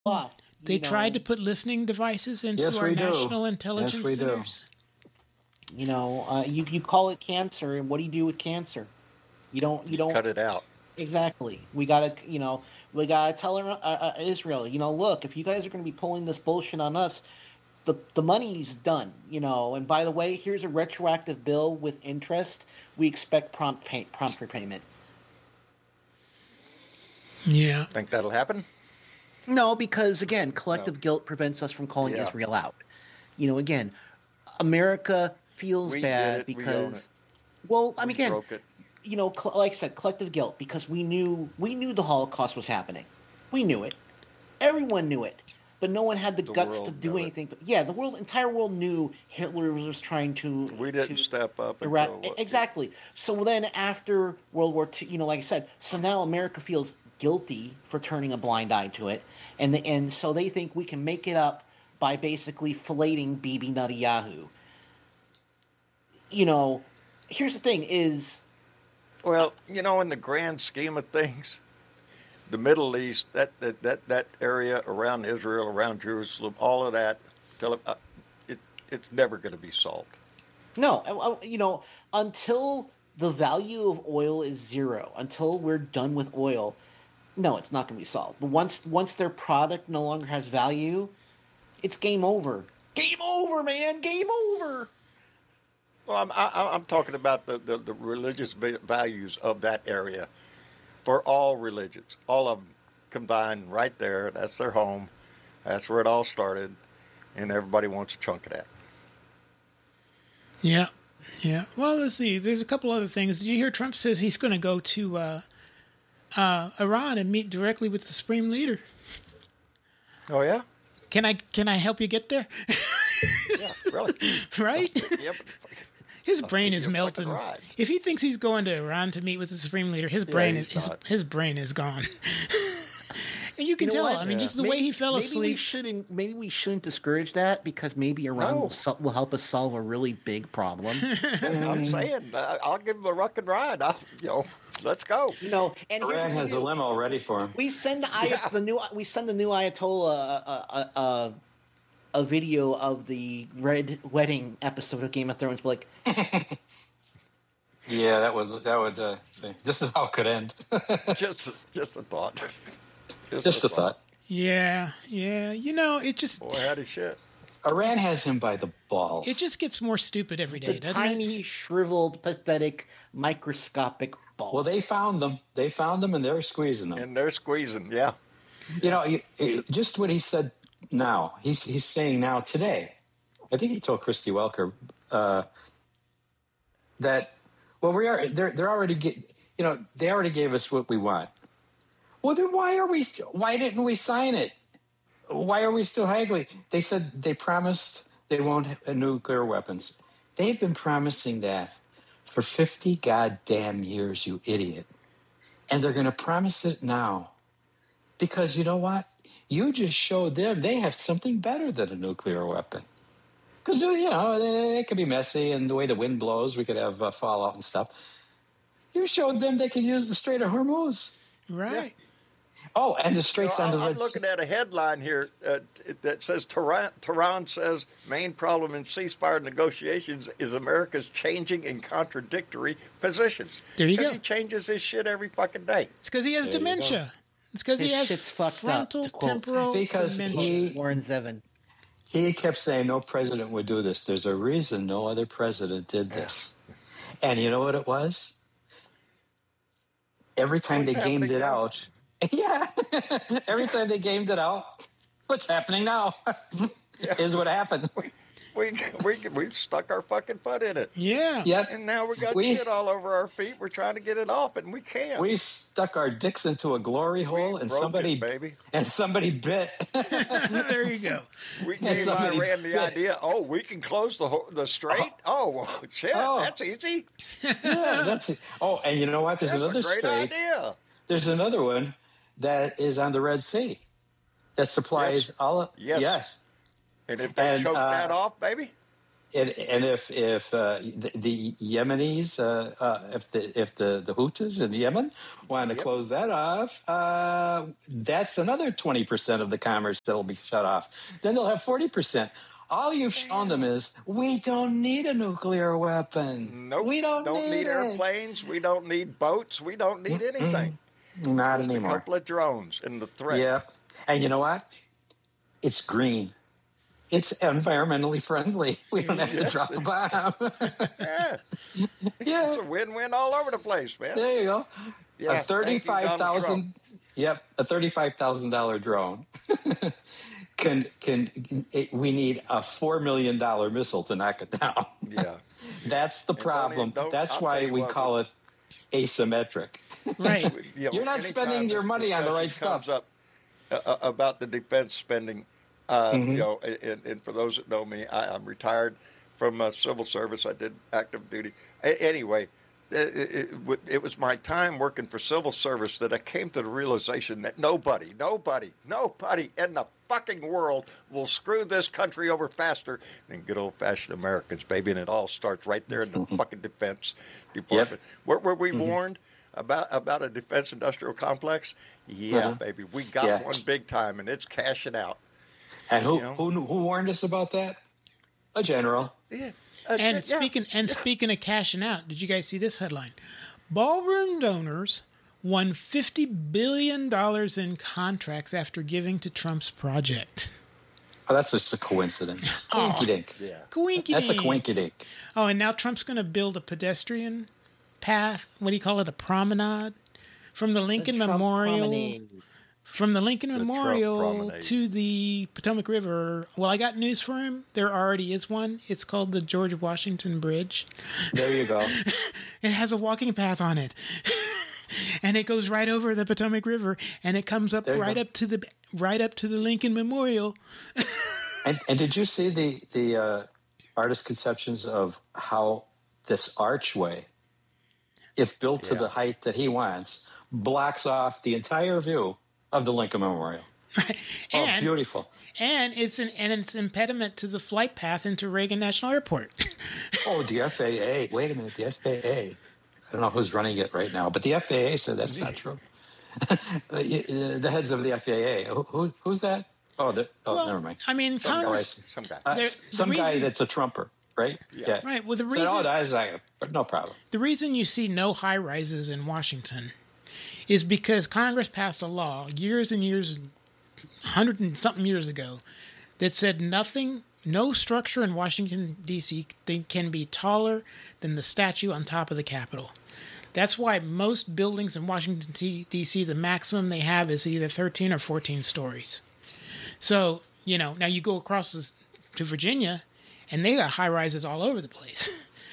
off. They tried to put listening devices into our national intelligence centers. You call it cancer, and what do you do with cancer? You don't cut it out. Exactly. We gotta tell Israel, look, if you guys are going to be pulling this bullshit on us, the money's done, And by the way, here's a retroactive bill with interest. We expect prompt repayment. Yeah. Think that'll happen? No, because again, collective guilt prevents us from calling Israel out. Again, America feels bad because, like I said, collective guilt because we knew the Holocaust was happening. We knew it. Everyone knew it, but no one had the guts to do anything. But the entire world knew Hitler was trying to. We didn't step up. Exactly. So then, after World War II, like I said, so now America feels guilty for turning a blind eye to it, and so they think we can make it up by basically filleting Bibi Netanyahu. Here's the thing: is in the grand scheme of things, the Middle East, that area around Israel, around Jerusalem, all of that, it's never going to be solved. No, until the value of oil is zero, until we're done with oil. No, it's not going to be solved. But once their product no longer has value, it's game over. Game over, man. Game over. Well, I'm talking about the religious values of that area for all religions, all of them combined right there. That's their home. That's where it all started, and everybody wants a chunk of that. Yeah. Yeah. Well, let's see. There's a couple other things. Did you hear Trump says he's going to go to Iran and meet directly with the Supreme Leader? Oh yeah. Can I help you get there? Yeah, really. Right? Yep. His brain is melted. If he thinks he's going to Iran to meet with the Supreme Leader, his brain is gone. And you can tell. What? I mean, just the way he fell asleep. Maybe we shouldn't discourage that because maybe Iran will help us solve a really big problem. I'm saying I'll give him a ruck and ride. Let's go. And Iran has a limo ready for him. We send the new Ayatollah a video of the Red Wedding episode of Game of Thrones. Like, yeah, that would see. This is how it could end. just a thought. Just a thought. Yeah. It just. Boy, howdy shit. Iran has him by the balls. It just gets more stupid every day. The tiny, shriveled, pathetic, microscopic ball. Well, they found them, and they're squeezing them. Yeah. Just what he said now. He's saying now today. I think he told Christy Welker that they're already they already gave us what we want. Well, then why didn't we sign it? Why are we still haggling? They said they promised they won't have nuclear weapons. They've been promising that for 50 goddamn years, you idiot. And they're going to promise it now. Because you know what? You just showed them they have something better than a nuclear weapon. Because, it could be messy, and the way the wind blows, we could have fallout and stuff. You showed them they could use the Strait of Hormuz. Right. Yeah. Oh, and the Straits on the Red Sea. I'm looking at a headline here that says Tehran says main problem in ceasefire negotiations is America's changing and contradictory positions. There you go. Because he changes his shit every fucking day. It's because he has dementia. It's because he has frontal temporal dementia. Warren Zevon. He kept saying no president would do this. There's a reason no other president did this. And you know what it was? Every time they gamed it out... Yeah. Every time they gamed it out, what's happening now is what happened. We've stuck our fucking foot in it. Yeah. Yep. And now we got shit all over our feet. We're trying to get it off, and we can't. We stuck our dicks into a glory hole, and somebody bit. There you go. We gave Iran the idea. Oh, we can close the strait. Oh, shit, that's easy. Yeah, that's it. Oh, and you know what? There's another great strait. Idea. There's another one that is on the Red Sea that supplies all of... Yes. And if they choke that off, baby? And if the Yemenis, if the Houthis in Yemen want to close that off, that's another 20% of the commerce that'll be shut off. Then they'll have 40%. All you've shown them is we don't need a nuclear weapon. Nope. We don't need airplanes. We don't need boats. We don't need anything. Not Just anymore. A couple of drones and the threat. Yeah. And you know what? It's green. It's environmentally friendly. We don't have to drop a bomb. Yeah. It's a win-win all over the place, man. There you go. Yeah, a $35,000. Yep, a $35,000 drone. We need a $4 million missile to knock it down. Yeah. That's the problem. That's why we call it asymmetric. Right. You're not spending your money on the right stuff. Up about the defense spending, you know, and for those that know me, I'm retired from civil service. I did active duty. Anyway, it was my time working for civil service that I came to the realization that nobody in the fucking world will screw this country over faster than good old-fashioned Americans, baby. And it all starts right there in the fucking defense department. Yep. Were we warned about a defense industrial complex? Yeah, baby. We got one big time, and it's cashing out. And who warned us about that? A general. Yeah. Speaking of cashing out, did you guys see this headline? Ballroom donors won $50 billion in contracts after giving to Trump's project. Oh, that's just a coincidence. Coinky-dink. Yeah. Coinky-dink. That's a coinky-dink. Oh, and now Trump's going to build a pedestrian path. What do you call it? A promenade from the Lincoln Memorial. Promenade. From the Lincoln Memorial to the Potomac River. Well, I got news for him. There already is one. It's called the George Washington Bridge. There you go. It has a walking path on it. And it goes right over the Potomac River, and it comes up right up to the Lincoln Memorial. And did you see the artist conceptions of how this archway, if built to the height that he wants, blocks off the entire view of the Lincoln Memorial? And, beautiful. And it's an impediment to the flight path into Reagan National Airport. Oh, the FAA. Wait a minute, the FAA. I don't know who's running it right now, but the FAA said that's not true. The heads of the FAA. Who's that? Never mind. I mean, Congress. Some guy. Some guy that's a Trumper, right? Yeah. Right. Well, the reason. But no problem. The reason you see no high rises in Washington is because Congress passed a law years and years, 100 and something years ago, that said no structure in Washington, D.C. can be taller than the statue on top of the Capitol. That's why most buildings in Washington, D.C., the maximum they have is either 13 or 14 stories. So, now you go across to Virginia, and they got high rises all over the place,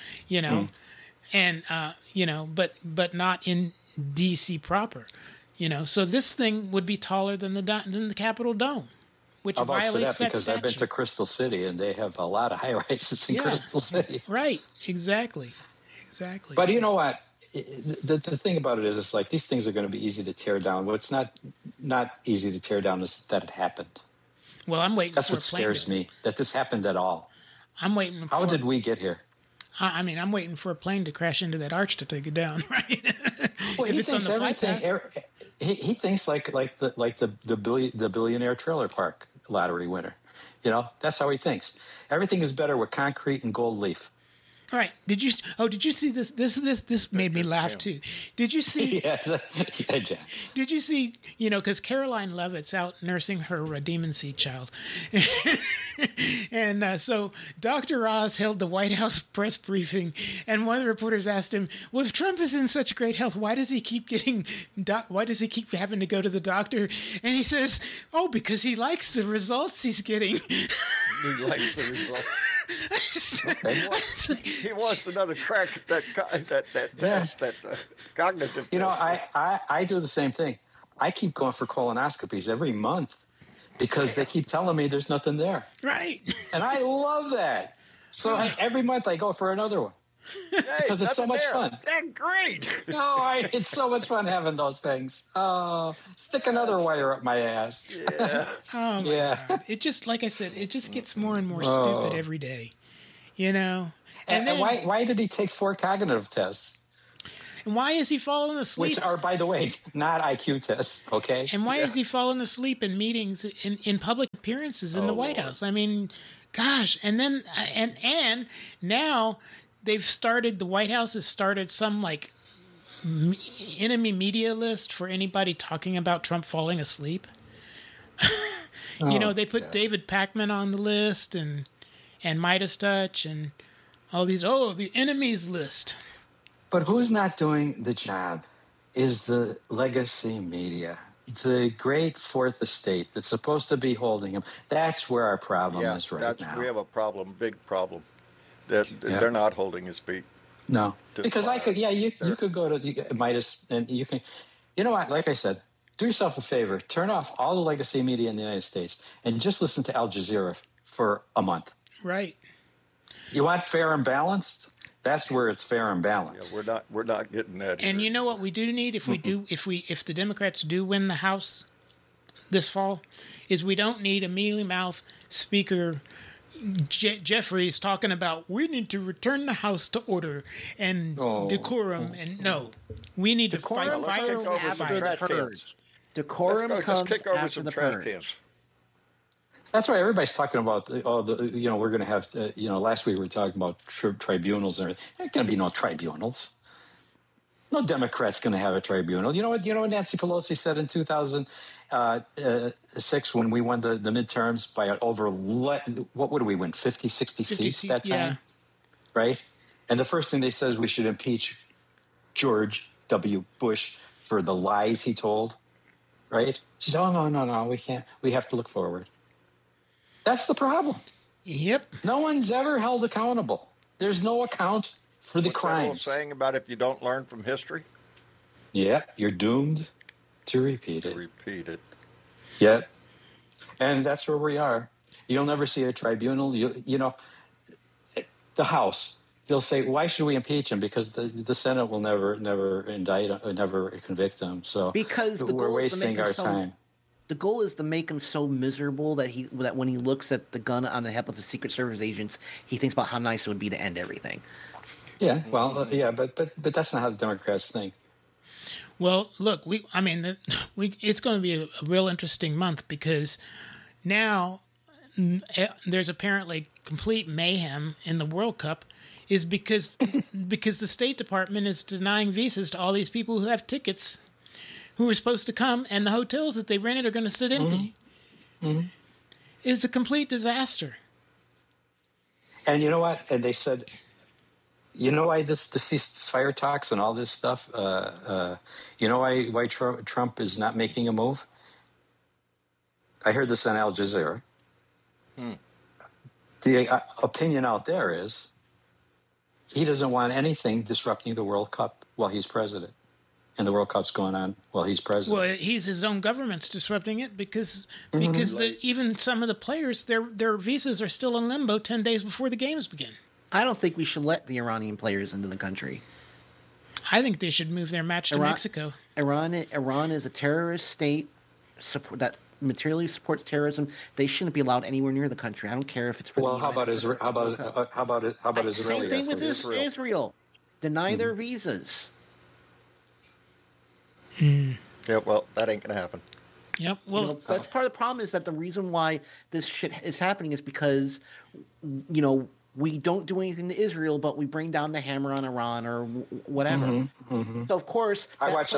and, but not in D.C. proper, So this thing would be taller than the Capitol Dome, which violates that because statute. I've been to Crystal City, and they have a lot of high rises in Crystal City. Right, exactly. But you know what? The thing about it is, it's like these things are going to be easy to tear down. What's not easy to tear down is that it happened. Well, I'm waiting. That's what scares me, that this happened at all. I'm waiting. How did we get here? I mean, I'm waiting for a plane to crash into that arch to take it down, right? Well, he thinks everything. He thinks like the billionaire trailer park lottery winner. That's how he thinks. Everything is better with concrete and gold leaf. All right. Did you see this? This made me laugh too. Did you see? Yeah, Jack. Did you see? Because Caroline Leavitt's out nursing her demon seed child, and so Dr. Oz held the White House press briefing, and one of the reporters asked him, "Well, if Trump is in such great health, why does he keep having to go to the doctor?" And he says, "Oh, because he likes the results he's getting." He likes the results. He wants another crack at that test, that cognitive test. I do the same thing. I keep going for colonoscopies every month because they keep telling me there's nothing there. Right. And I love that. So every month I go for another one. Because it's so much fun. They're great. It's so much fun having those things. Oh, stick another wire up my ass. Yeah. Oh, my God. It just, like I said, it just gets more and more stupid every day. You know, and then, why did he take 4 cognitive tests? And why is he falling asleep? Which are, by the way, not IQ tests. Okay. And why is he falling asleep in meetings, in public appearances in the White House? I mean, gosh. And then and now they've started. The White House has started some like enemy media list for anybody talking about Trump falling asleep. You know, they put David Pakman on the list and Midas Touch and all these. Oh, the enemies list. But who's not doing the job is the legacy media, the great fourth estate that's supposed to be holding him. That's where our problem is right now. We have a problem, big problem, that they're not holding his feet. No, because you could go to Midas and you can, you know what, like I said, do yourself a favor, turn off all the legacy media in the United States and just listen to Al Jazeera for a month. Right. You want fair and balanced? That's where it's fair and balanced. Yeah, we're not getting that. And you know what we do need if the Democrats do win the House this fall, is we don't need a mealy mouth Speaker Jeffries talking about we need to return the House to order and decorum, and no, we need to fight fire after the purge. Decorum comes after the purge. That's why everybody's talking about, we're going to have, last week we were talking about tribunals and everything. There's going to be no tribunals. No Democrat's going to have a tribunal. You know what Nancy Pelosi said in 2006 when we won the midterms by what would we win, 50, 60 seats that time? Yeah. Right? And the first thing they said is we should impeach George W. Bush for the lies he told. Right? She said, no, we can't. We have to look forward. That's the problem. Yep. No one's ever held accountable. There's no account for the crimes. What's that old saying about if you don't learn from history? Yeah, you're doomed to repeat it. Yeah. And that's where we are. You'll never see a tribunal. The House, they'll say, why should we impeach him? Because the Senate will never indict, never convict him. So because we're wasting our time. The goal is to make him so miserable that when he looks at the gun on the head of the Secret Service agents, he thinks about how nice it would be to end everything. Yeah, well, but that's not how the Democrats think. Well, look, it's going to be a real interesting month because now there's apparently complete mayhem in the World Cup, is because the State Department is denying visas to all these people who have tickets, who were supposed to come, and the hotels that they rented are going to sit empty. Mm-hmm. It's a complete disaster. And you know what? And they said, you know why this ceasefire talks and all this stuff? You know why Trump is not making a move? I heard this on Al Jazeera. The opinion out there is he doesn't want anything disrupting the World Cup while he's president. And the World Cup's going on while he's president. Well, his own government's disrupting it because even some of the players, their visas are still in limbo 10 days before the games begin. I don't think we should let the Iranian players into the country. I think they should move their match to Mexico. Iran is a terrorist state that materially supports terrorism. They shouldn't be allowed anywhere near the country. I don't care if it's for. Well, how about Israel? How about Israel? Same thing with Israel. Deny their visas. Yeah, well, that ain't going to happen. Yep. Well, that's part of the problem is that the reason why this shit is happening is because, we don't do anything to Israel, but we bring down the hammer on Iran or whatever. So, of course, I watch.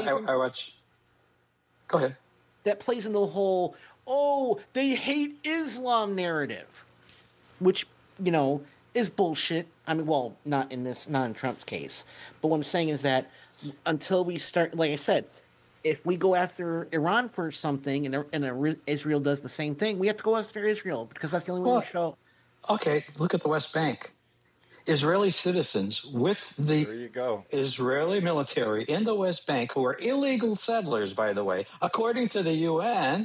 Go ahead. That plays into the whole, they hate Islam narrative, which, is bullshit. I mean, well, not in Trump's case. But what I'm saying is that until we start, like I said, if we go after Iran for something and Israel does the same thing, we have to go after Israel because that's the only way we show. Okay, look at the West Bank. Israeli citizens with the Israeli military in the West Bank, who are illegal settlers, by the way, according to the UN,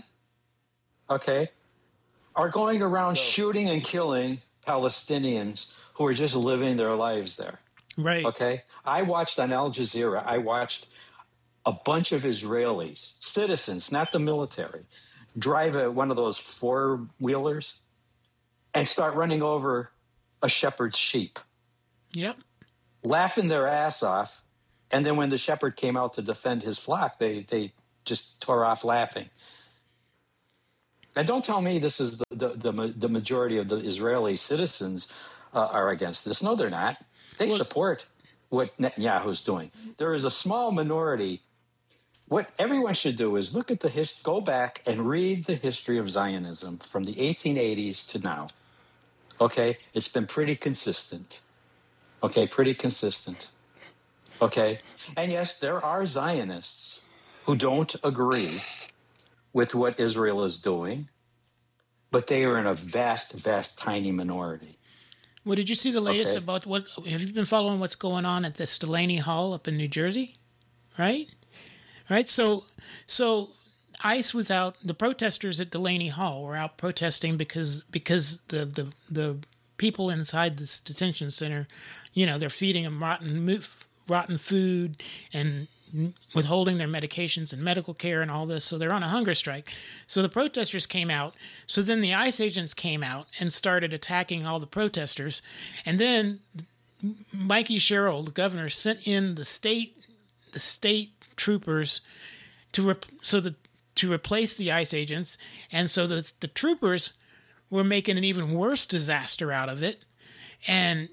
are going around shooting and killing Palestinians who are just living their lives there. Right. Okay? I watched on Al Jazeera, a bunch of Israelis, citizens, not the military, drive one of those four-wheelers and start running over a shepherd's sheep. Yep. Laughing their ass off. And then when the shepherd came out to defend his flock, they just tore off laughing. Now, don't tell me this is the majority of the Israeli citizens are against this. No, they're not. They support what Netanyahu's doing. There is a small minority. What everyone should do is look at go back and read the history of Zionism from the 1880s to now. Okay? It's been pretty consistent. Okay? Pretty consistent. Okay? And yes, there are Zionists who don't agree with what Israel is doing, but they are in a vast, vast, tiny minority. Well, did you see the latest about what? Have you been following what's going on at the Delaney Hall up in New Jersey? Right. So ICE was out. The protesters at Delaney Hall were out protesting because the people inside this detention center, they're feeding them rotten food and withholding their medications and medical care and all this. So they're on a hunger strike. So the protesters came out. So then the ICE agents came out and started attacking all the protesters. And then Mikey Sherrill, the governor, sent in the state troopers to replace the ICE agents. And so the troopers were making an even worse disaster out of it. And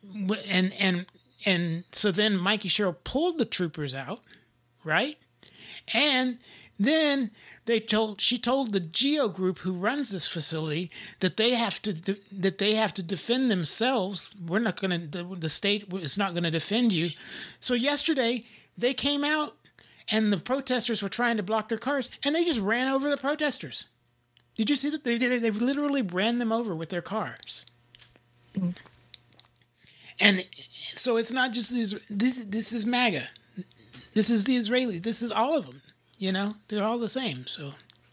so then Mikey Sherrill pulled the troopers out, right? And then she told the GEO group who runs this facility that they have to defend themselves. The state is not going to defend you. So yesterday they came out and the protesters were trying to block their cars and they just ran over the protesters. Did you see that? They literally ran them over with their cars. And so it's not just this is MAGA. This is the Israelis. This is all of them. They're all the same. So,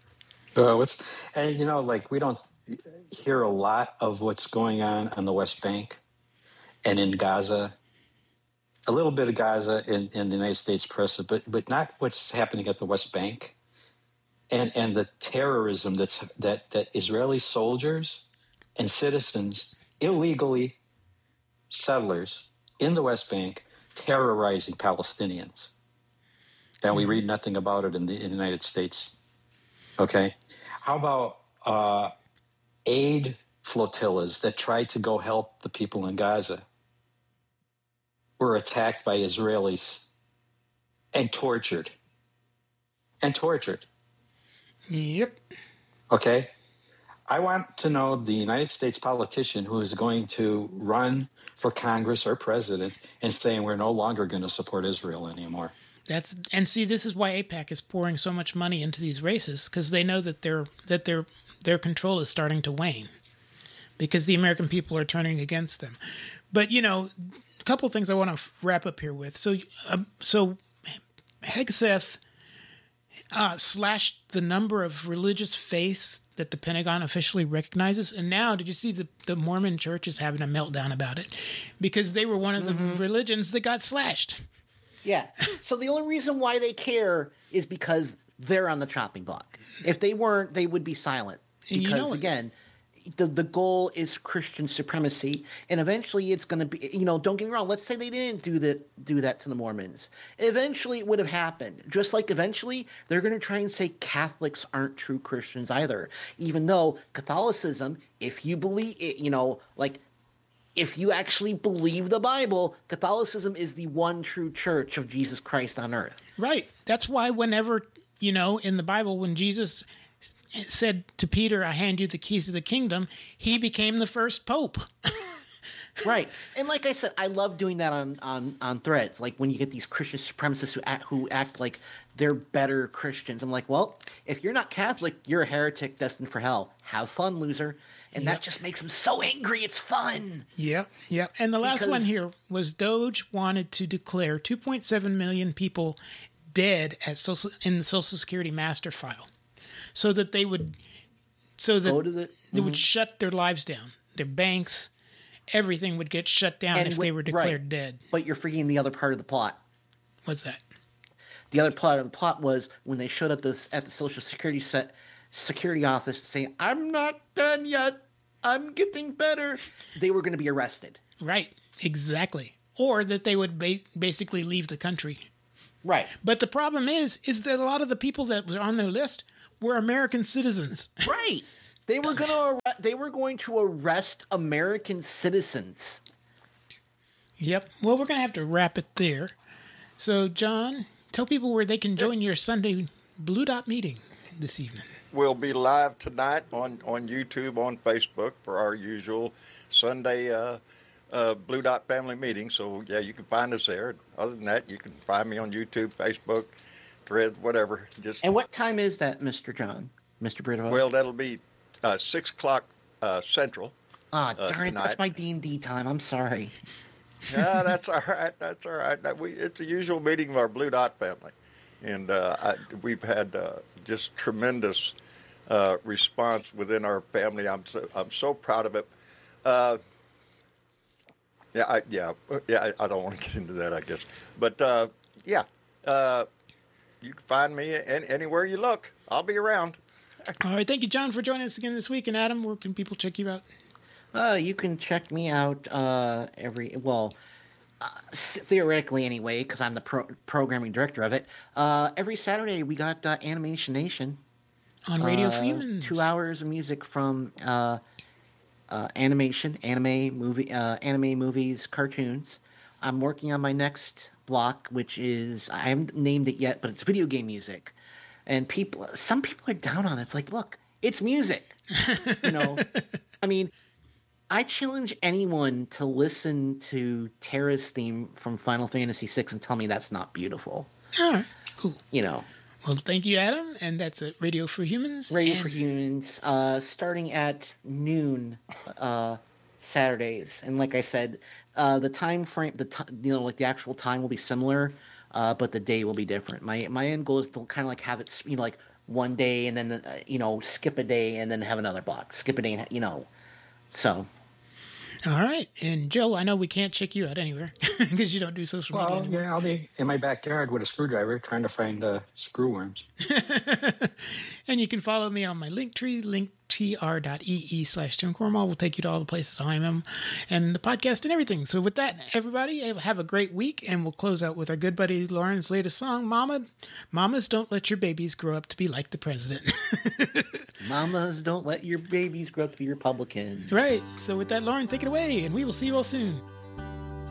we don't hear a lot of what's going on the West Bank and in Gaza. A little bit of Gaza in the United States press, but not what's happening at the West Bank and the terrorism that Israeli soldiers and citizens illegally. Settlers in the West Bank terrorizing Palestinians. And we read nothing about it in the United States. Okay? How about aid flotillas that tried to go help the people in Gaza were attacked by Israelis and tortured. Yep. Okay? I want to know the United States politician who is going to run for Congress or president and saying we're no longer going to support Israel anymore. This is why AIPAC is pouring so much money into these races, because they know that their control is starting to wane because the American people are turning against them. But a couple of things I want to wrap up here with. So Hegseth slashed the number of religious faiths that the Pentagon officially recognizes. And now, did you see the Mormon Church is having a meltdown about it because they were one of the religions that got slashed. Yeah. So the only reason why they care is because they're on the chopping block. If they weren't, they would be silent. Because, again, the goal is Christian supremacy, and eventually it's going to be, don't get me wrong, let's say they didn't do that to the Mormons. Eventually it would have happened. Just like eventually they're going to try and say Catholics aren't true Christians either, even though Catholicism, if you believe it, if you actually believe the Bible, Catholicism is the one true church of Jesus Christ on earth. Right. That's why whenever, in the Bible, when Jesus said to Peter, I hand you the keys of the kingdom, he became the first pope. Right. And like I said, I love doing that on threads. Like when you get these Christian supremacists who act like they're better Christians. I'm like, well, if you're not Catholic, you're a heretic destined for hell. Have fun, loser. And that just makes them so angry. It's fun. Yeah. And the last one here was Doge wanted to declare 2.7 million people dead in the Social Security master file, so that they would shut their lives down. Their banks, everything would get shut down if they were declared dead. But you're forgetting the other part of the plot. What's that? The other part of the plot was when they showed up at the Social Security security office saying, "I'm not done yet." I'm getting better. They were going to be arrested. Right, exactly. Or that they would basically leave the country. Right. But the problem is that a lot of the people that were on their list were American citizens. Right. They were going to arrest American citizens. Yep. Well, we're going to have to wrap it there. So, John, tell people where they can join your Sunday Blue Dot meeting this evening. We'll be live tonight on YouTube, on Facebook for our usual Sunday Blue Dot family meeting. So, yeah, you can find us there. Other than that, you can find me on YouTube, Facebook, Threads, whatever. And what time is that, Mr. John? Mr. Brito? Well, that'll be 6 o'clock Central. Ah, darn it. That's my D&D time. I'm sorry. Yeah, that's all right. That's all right. It's a usual meeting of our Blue Dot family. And we've had just tremendous response within our family. I'm so proud of it. I don't want to get into that, I guess. But, you can find me anywhere you look. I'll be around. All right. Thank you, John, for joining us again this week. And Adam, where can people check you out? You can check me out theoretically anyway, because I'm the programming director of it. Every Saturday we got Animation Nation. On Radio for Humans. 2 hours of music from animation, anime, movies, cartoons. I'm working on my next block, which is, I haven't named it yet, but it's video game music. And some people are down on it. It's like, look, it's music. I mean, I challenge anyone to listen to Terra's theme from Final Fantasy VI and tell me that's not beautiful. All right, cool. Well, thank you, Adam, and that's at Radio for Humans. Radio for Humans, starting at noon Saturdays, and like I said, the time frame, like the actual time will be similar, but the day will be different. My end goal is to kind of like have it, like one day and then skip a day and then have another block, skip a day, so. All right. And Joe, I know we can't check you out anywhere because you don't do social media anymore. Yeah, I'll be in my backyard with a screwdriver trying to find screw worms. And you can follow me on my Linktree, linktr.ee/Tim Cornwall will take you to all the places I am and the podcast and everything. So with that, everybody, have a great week, and we'll close out with our good buddy Lauren's latest song, Mamas Don't Let Your Babies Grow Up to Be Like the President. Mamas don't let your babies grow up to be Republican. Right. So with that, Lauren, take it away, and we will see you all soon.